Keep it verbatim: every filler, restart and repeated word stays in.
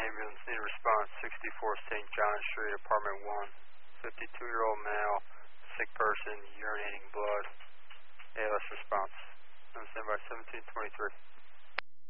ambulance, need a response, sixty-four Saint John Street, apartment one. fifty-two-year-old male, sick person, urinating blood. A L S response. I'm standby seventeen twenty-three.